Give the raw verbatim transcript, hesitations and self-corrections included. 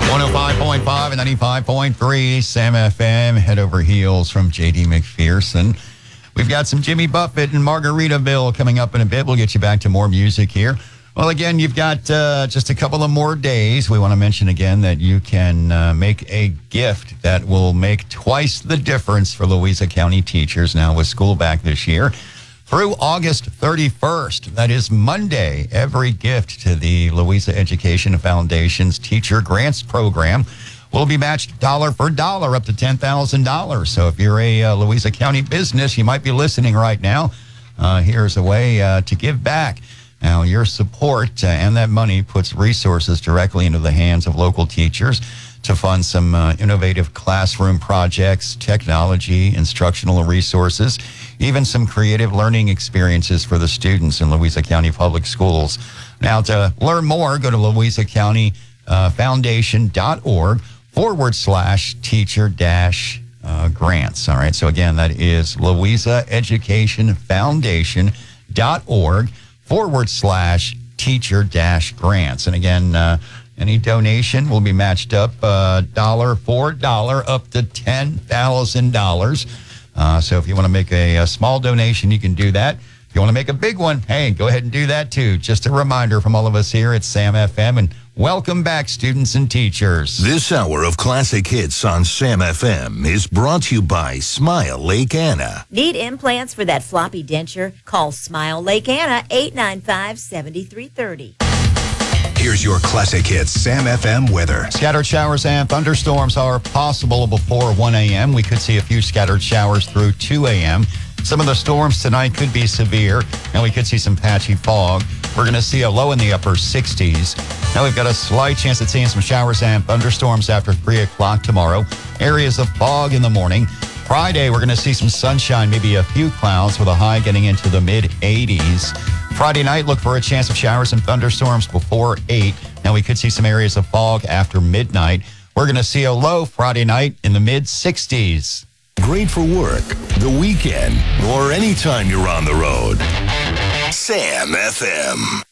one oh five point five and ninety-five point three Sam F M. Head over heels from J D McPherson. We've got some Jimmy Buffett and Margaritaville coming up in a bit. We'll get you back to more music here. Well, again, you've got uh, just a couple of more days. We want to mention again that you can uh, make a gift that will make twice the difference for Louisa County teachers now with school back this year. Through August thirty-first, that is Monday, every gift to the Louisa Education Foundation's Teacher Grants Program will be matched dollar for dollar up to ten thousand dollars. So if you're a uh, Louisa County business, you might be listening right now. Uh, here's a way uh, to give back. Now, your support uh, and that money puts resources directly into the hands of local teachers to fund some uh, innovative classroom projects, technology, instructional resources, even some creative learning experiences for the students in Louisa County Public Schools. Now, to learn more, go to louisa county foundation dot org forward slash teacher dash grants. All right. So, again, that is louisa education foundation dot org forward slash teacher dash grants. And again, uh, any donation will be matched up uh, dollar for dollar up to ten thousand dollars. Uh, so if you want to make a, a small donation, you can do that. If you want to make a big one, hey, go ahead and do that too. Just a reminder from all of us here at Sam F M, and welcome back, students and teachers. This hour of classic hits on Sam F M is brought to you by Smile Lake Anna. Need implants for that floppy denture? Call Smile Lake Anna, eight nine five, seven three three zero. Here's your classic hits Sam F M weather. Scattered showers and thunderstorms are possible before one a.m. We could see a few scattered showers through two a.m. Some of the storms tonight could be severe, and we could see some patchy fog. We're going to see a low in the upper sixties. Now we've got a slight chance at seeing some showers and thunderstorms after three o'clock tomorrow. Areas of fog in the morning. Friday, we're going to see some sunshine, maybe a few clouds with a high getting into the mid eighties. Friday night, look for a chance of showers and thunderstorms before eight. Now we could see some areas of fog after midnight. We're going to see a low Friday night in the mid sixties. Great for work, the weekend, or anytime you're on the road. Sam F M.